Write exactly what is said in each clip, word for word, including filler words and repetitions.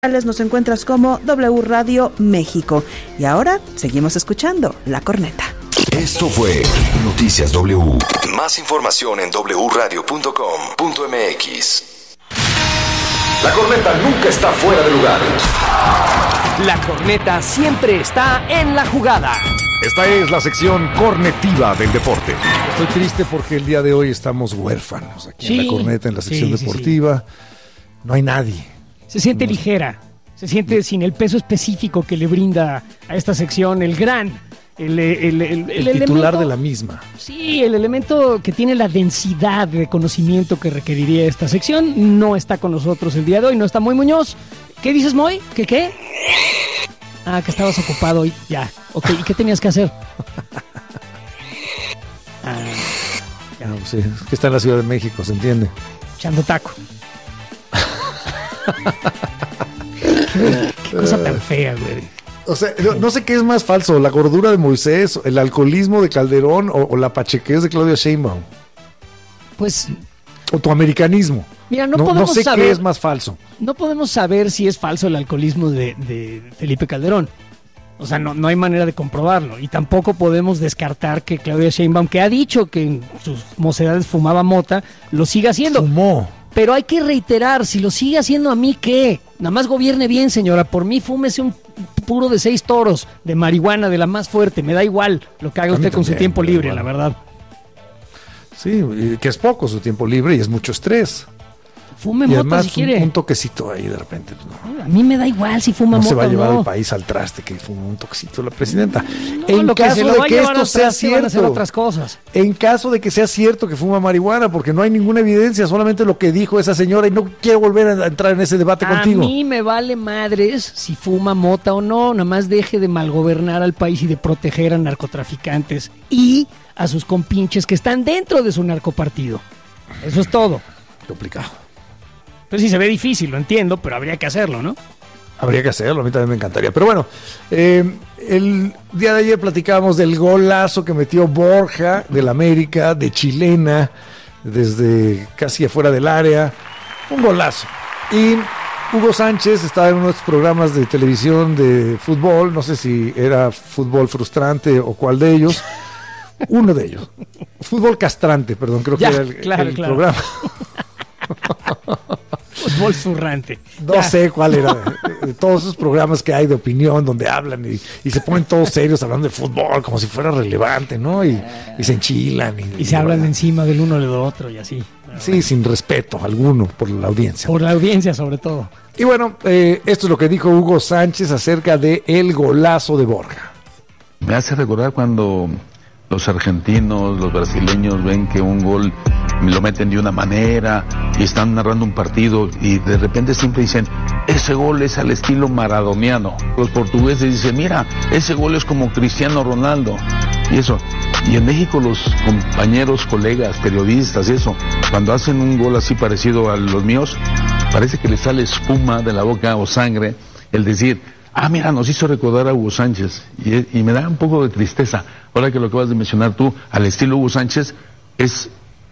Nos encuentras como W Radio México. Y ahora seguimos escuchando La Corneta. Esto fue Noticias W. Más información en doble u radio punto com punto m x. La Corneta nunca está fuera de lugar. La Corneta siempre está en la jugada. Esta es la sección cornetiva del deporte. Estoy triste porque el día de hoy estamos huérfanos aquí sí, en La Corneta, en la sección sí, deportiva. Sí, sí. No hay nadie. Se siente no. ligera, se siente sin el peso específico que le brinda a esta sección el gran, el, el, el, el, el el titular elemento, de la misma. Sí, el elemento que tiene la densidad de conocimiento que requeriría esta sección no está con nosotros el día de hoy, no está Moy Muñoz. ¿Qué dices, Moy? ¿Qué qué? Ah, que estabas ocupado hoy, ya. Ok, ¿y qué tenías que hacer? Ah, ya. No, sí, es que está en la Ciudad de México, ¿se entiende? Echando taco. qué, qué cosa tan fea, güey. O sea, no, no sé qué es más falso, la gordura de Moisés, el alcoholismo de Calderón o, o la pachequez de Claudia Sheinbaum. Pues... O tu americanismo. Mira, no, no podemos no sé saber, qué es más falso. No podemos saber si es falso el alcoholismo de, de Felipe Calderón. O sea, no, no hay manera de comprobarlo. Y tampoco podemos descartar que Claudia Sheinbaum, que ha dicho que en sus mocedades fumaba mota, lo siga haciendo. Fumó. Pero hay que reiterar, si lo sigue haciendo, ¿a mí qué? Nada más gobierne bien, señora. Por mí, fúmese un puro de seis toros de marihuana, de la más fuerte. Me da igual lo que haga usted con su tiempo libre, igual. La verdad. Sí, que es poco su tiempo libre y es mucho estrés. Fume y mota además, si quiere. Un, un toquecito ahí de repente. Pues no. A mí me da igual si fuma no mota. No se va a llevar no. al país al traste que fuma un toquecito la presidenta. No, en lo caso que se lo de va que a llevar esto sea atrás, cierto. Van a hacer otras cosas. En caso de que sea cierto que fuma marihuana, porque no hay ninguna evidencia, solamente lo que dijo esa señora y no quiero volver a entrar en ese debate a contigo. A mí me vale madres si fuma mota o no, nada más deje de malgobernar al país y de proteger a narcotraficantes y a sus compinches que están dentro de su narcopartido. Eso es todo. Complicado. Pues sí, se ve difícil, lo entiendo, pero habría que hacerlo, ¿no? Habría que hacerlo, a mí también me encantaría. Pero bueno, eh, el día de ayer platicábamos del golazo que metió Borja del América, de chilena, desde casi afuera del área. Un golazo. Y Hugo Sánchez estaba en uno de estos programas de televisión de fútbol, no sé si era Fútbol Frustrante o cuál de ellos. Uno de ellos. Fútbol Castrante, perdón, creo ya, que era el, claro, el claro. programa. Fútbol zurrante. No ya. sé cuál era. De, de todos esos programas que hay de opinión donde hablan y, y se ponen todos serios hablando de fútbol como si fuera relevante, ¿no? Y, y se enchilan. Y, y, y se y hablan bueno. encima del uno del otro y así. Sí, bueno. Sin respeto alguno por la audiencia. Por la audiencia sobre todo. Y bueno, eh, esto es lo que dijo Hugo Sánchez acerca de el golazo de Borja. Me hace recordar cuando los argentinos, los brasileños ven que un gol lo meten de una manera y están narrando un partido y de repente siempre dicen, ese gol es al estilo maradoniano. Los portugueses dicen, mira, ese gol es como Cristiano Ronaldo. Y eso. Y en México los compañeros, colegas, periodistas y eso, cuando hacen un gol así parecido a los míos, parece que les sale espuma de la boca o sangre, el decir, ah, mira, nos hizo recordar a Hugo Sánchez. Y, y me da un poco de tristeza. Ahora que lo acabas de mencionar tú, al estilo Hugo Sánchez, es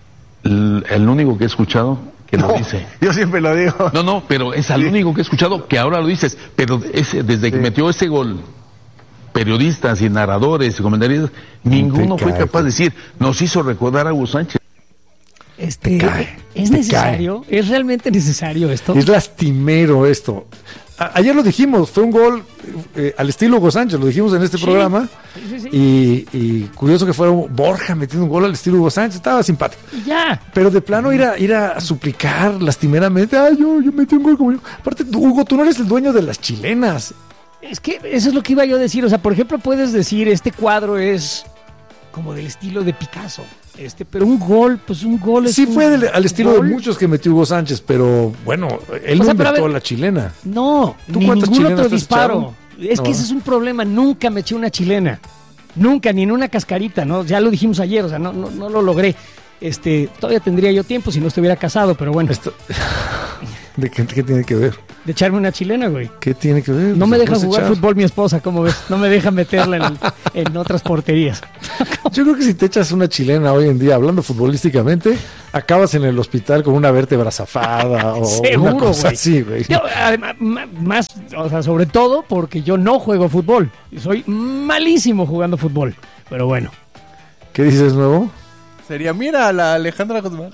el, el único que he escuchado que lo no, dice. Yo siempre lo digo. No, no, pero es el sí. único que he escuchado que ahora lo dices. Pero ese, desde sí. que metió ese gol, periodistas y narradores y comentaristas, ninguno fue cae, capaz de decir, nos hizo recordar a Hugo Sánchez. Este, cae, ¿Es necesario? Cae. ¿Es realmente necesario esto? Es lastimero esto. A- ayer lo dijimos, fue un gol eh, al estilo Hugo Sánchez, lo dijimos en este sí, programa. Sí, sí, sí. Y, y curioso que fuera Borja metiendo un gol al estilo Hugo Sánchez, estaba simpático. Ya. Pero de plano ir a, ir a suplicar lastimeramente, ay, yo, yo metí un gol como yo. Aparte, Hugo, tú no eres el dueño de las chilenas. Es que eso es lo que iba yo a decir. O sea, por ejemplo, puedes decir, este cuadro es como del estilo de Picasso. Este, pero un gol, pues un gol es Sí un fue del, al estilo gol. de muchos que metió Hugo Sánchez, pero bueno, él O no sea, pero inventó a ver, la chilena. No, ¿Tú ni cuántas ningún chilenas otro te has disparo. echado? Es No. que ese es un problema. Nunca me eché una chilena. Nunca, ni en una cascarita, ¿no? Ya lo dijimos ayer, o sea, no, no, no lo logré. Este, todavía tendría yo tiempo si no estuviera casado, pero bueno. Esto... ¿De qué, qué tiene que ver? De echarme una chilena, güey. ¿Qué tiene que ver? No me deja puedes jugar echar? fútbol mi esposa, ¿cómo ves? No me deja meterla en, el, en otras porterías. Yo creo que si te echas una chilena hoy en día, hablando futbolísticamente, acabas en el hospital con una vértebra zafada o Seguro, una cosa güey. así, güey. Yo, además, ma- más, o sea, sobre todo porque yo no juego fútbol. Soy malísimo jugando fútbol. Pero bueno. ¿Qué dices nuevo? Sería, mira, la Alejandra Guzmán.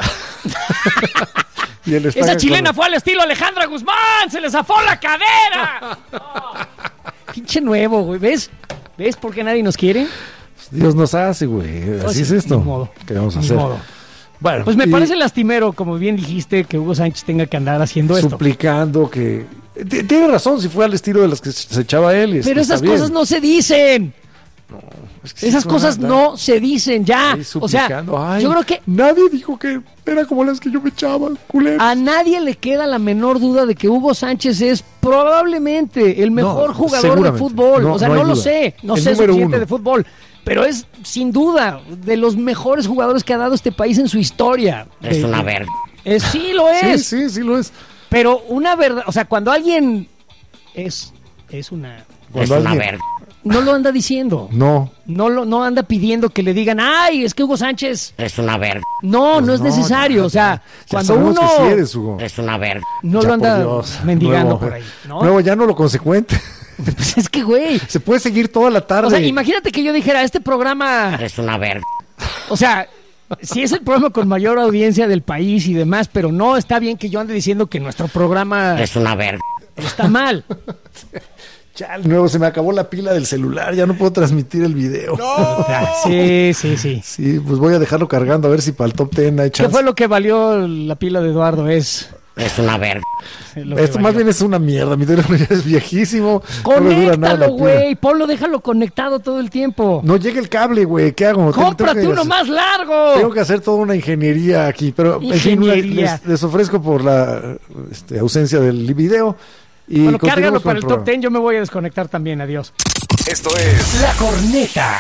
Y el Esa España chilena con- fue al estilo Alejandra Guzmán. ¡Se le zafó la cadera! Oh, pinche nuevo, güey. ¿Ves? ¿Ves por qué nadie nos quiere? Dios nos hace, güey. Así Pues, es esto. ni modo. ¿Qué vamos a Ni hacer? modo. Bueno, Pues me y parece lastimero, como bien dijiste, que Hugo Sánchez tenga que andar haciendo esto. suplicando que... T- Tiene razón, si fue al estilo de las que se echaba él. y Pero está esas bien. cosas no se dicen. Es que sí Esas suena cosas andar no se dicen ya. ahí O sea, suplicando. Ay, yo creo que nadie dijo que era como las que yo me echaba, culero. a nadie le queda la menor duda de que Hugo Sánchez es probablemente el mejor No, jugador de seguramente. fútbol. No, o sea, no no, hay lo duda. sé, no El sé número suficiente uno. de fútbol, pero es sin duda de los mejores jugadores que ha dado este país en su historia. Es De- una verga. Es, sí lo Sí, es. sí, sí lo es. Pero una verdad, o sea, cuando alguien es es una Es Cuando una alguien- verga. no lo anda diciendo. No. No lo no anda pidiendo que le digan, "Ay, es que Hugo Sánchez." Es una verga. No, Pues no es no, necesario, ya, o sea, ya cuando sabemos uno que sí eres, Hugo. Es una verga. no Ya, lo anda por Dios. mendigando Nuevo, por ahí, ¿no? Nuevo, ya no lo consecuente. Pues es que, güey, Se puede seguir toda la tarde. o sea, imagínate que yo dijera, este programa, Es una verga. o sea, sí es el programa con mayor audiencia del país y demás, pero no está bien que yo ande diciendo que nuestro programa Es una verga. está mal. Ya, el nuevo, se me acabó la pila del celular, ya no puedo transmitir el video. O sea, sí, sí, sí. Sí, pues voy a dejarlo cargando a ver si para el top ten hay ¿Qué chance. fue lo que valió la pila de Eduardo? Es Es una verga. lo que Esto más valió. bien es una mierda, mi teléfono ya es viejísimo. no me dura nada la Conéctalo, pila. güey, ponlo, déjalo conectado todo el tiempo. No llega el cable, güey, ¿qué hago? Tengo- tengo Cómprate que uno hacer- más largo. Tengo que hacer toda una ingeniería aquí, pero en fin, una- Ingeniería. les, les ofrezco por la este, ausencia del video. Y Bueno, continuamos cárgalo con para el top programa. ten, yo me voy a desconectar también, adiós. Esto es La Corneta.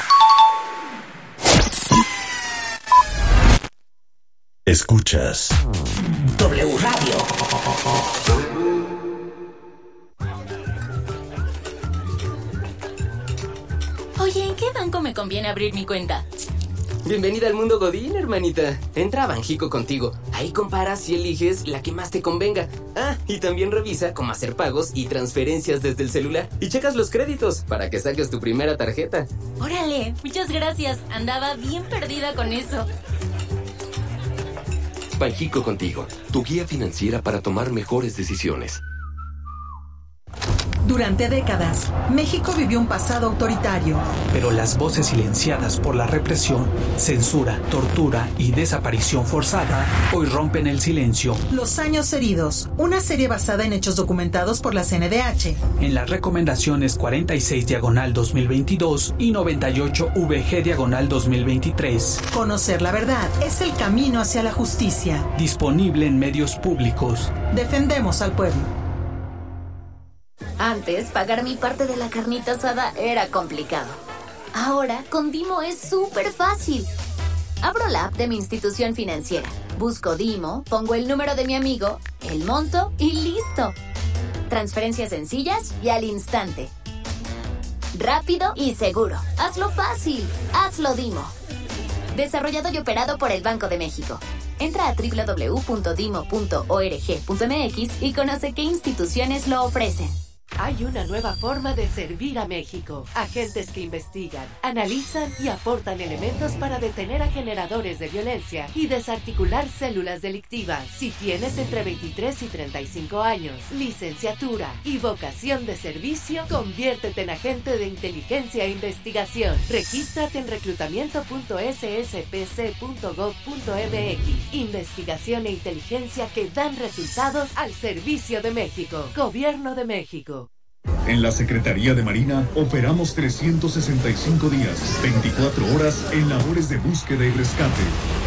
Escuchas W Radio. Oye, ¿en qué banco me conviene abrir mi cuenta? Bienvenida al mundo Godín, hermanita. Entra a Banjico contigo. Ahí comparas y eliges la que más te convenga. Ah, y también revisa cómo hacer pagos y transferencias desde el celular. Y checas los créditos para que saques tu primera tarjeta. Órale, muchas gracias. Andaba bien perdida con eso. Banjico contigo, tu guía financiera para tomar mejores decisiones. Durante décadas, México vivió un pasado autoritario. Pero las voces silenciadas por la represión, censura, tortura y desaparición forzada hoy rompen el silencio. Los años heridos, una serie basada en hechos documentados por la C N D H. En las recomendaciones cuarenta y seis diagonal dos mil veintidós y noventa y ocho V G diagonal dos mil veintitrés. Conocer la verdad es el camino hacia la justicia. Disponible en medios públicos. Defendemos al pueblo. Antes, pagar mi parte de la carnita asada era complicado. Ahora, con Dimo es súper fácil. Abro la app de mi institución financiera, busco Dimo, pongo el número de mi amigo, el monto y listo. Transferencias sencillas y al instante. Rápido y seguro. Hazlo fácil. Hazlo Dimo. Desarrollado y operado por el Banco de México. Entra a doble u doble u doble u punto dimo punto org punto m x y conoce qué instituciones lo ofrecen. Hay una nueva forma de servir a México. Agentes que investigan, analizan y aportan elementos para detener a generadores de violencia y desarticular células delictivas. Si tienes entre veintitrés y treinta y cinco años, licenciatura y vocación de servicio, conviértete en agente de inteligencia e investigación. Regístrate en reclutamiento punto s s p c punto gov punto m x. Investigación e inteligencia que dan resultados al servicio de México. Gobierno de México. En la Secretaría de Marina operamos trescientos sesenta y cinco días, veinticuatro horas en labores de búsqueda y rescate.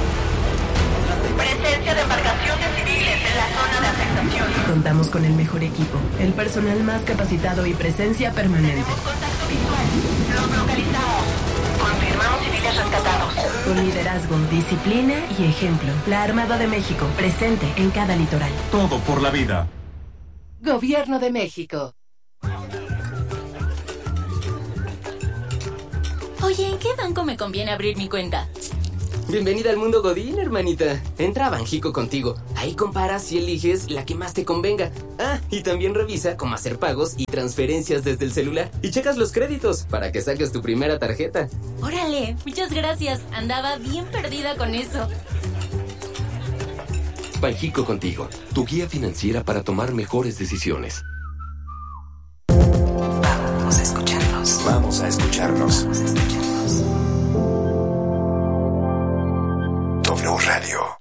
Presencia de embarcaciones civiles en la zona de afectación. Contamos con el mejor equipo, el personal más capacitado y presencia permanente. Tenemos contacto visual. Los localizamos. Confirmamos civiles rescatados. Con liderazgo, disciplina y ejemplo. La Armada de México, presente en cada litoral. Todo por la vida. Gobierno de México. Oye, ¿en qué banco me conviene abrir mi cuenta? Bienvenida al mundo Godín, hermanita. Entra a Banjico contigo. Ahí comparas y eliges la que más te convenga. Ah, y también revisa cómo hacer pagos y transferencias desde el celular. Y checas los créditos para que saques tu primera tarjeta. Órale, muchas gracias. Andaba bien perdida con eso. Banjico contigo, tu guía financiera para tomar mejores decisiones. Vamos a escucharnos. Vamos a escucharnos. Vamos a escucharnos. W Radio.